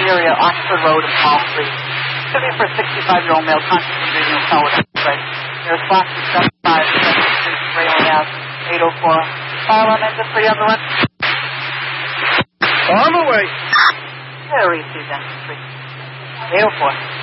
area, Oxford Road in Mall Street. Should be for a 65-year-old male conscious of breathing and sound with x-ray. There's Fox 75, 7th Street, Rayleigh Ave, 804. Fire alarm engine for you on the run? On the way. There, received engine 3. 804.